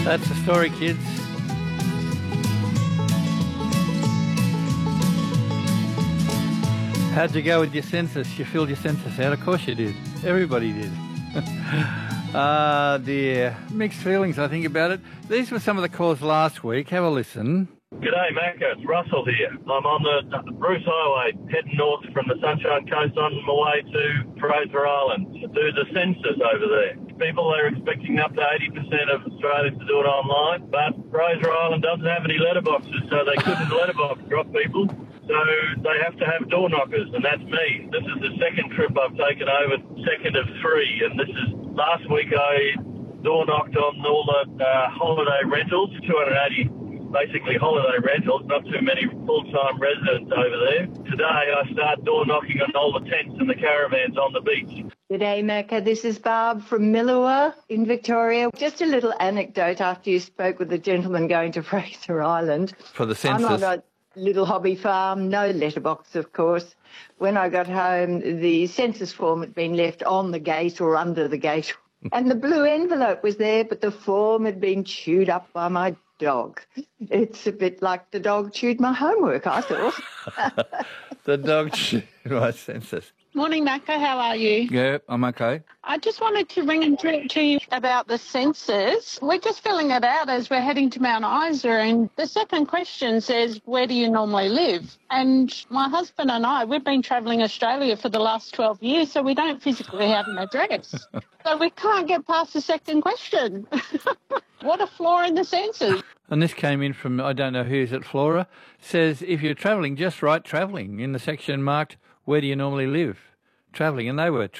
That's the story, kids. How'd you go with your census? You filled your census out? Of course you did. Everybody did. Ah, dear. Mixed feelings, I think, about it. These were some of the calls last week. Have a listen. G'day, Macca. It's Russell here. I'm on the Bruce Highway, heading north from the Sunshine Coast on my way to Fraser Island to do the census over there. People are expecting up to 80% of Australians to do it online, but Fraser Island doesn't have any letterboxes, so they couldn't letterbox drop people. So they have to have door knockers, and that's me. This is the second trip I've taken over, second of three, and this is last week I door knocked on all the holiday rentals, 280 basically holiday rentals, not too many full-time residents over there. Today I start door knocking on all the tents and the caravans on the beach. G'day, Macca. This is Barb from Millua in Victoria. Just a little anecdote after you spoke with the gentleman going to Fraser Island. For the census. I'm on a little hobby farm, no letterbox, of course. When I got home, the census form had been left on the gate or under the gate. And the blue envelope was there, but the form had been chewed up by my dog. It's a bit like the dog chewed my homework, I thought. The dog chewed my census. Morning, Macca. How are you? Yeah, I'm okay. I just wanted to ring and talk to you about the census. We're just filling it out as we're heading to Mount Isa, and the second question says, where do you normally live? And my husband and I, we've been travelling Australia for the last 12 years, so we don't physically have an address. So we can't get past the second question. What a flaw in the census. And this came in from, I don't know who's at Flora, says, if you're travelling, just write travelling in the section marked, where do you normally live? Travelling, and they were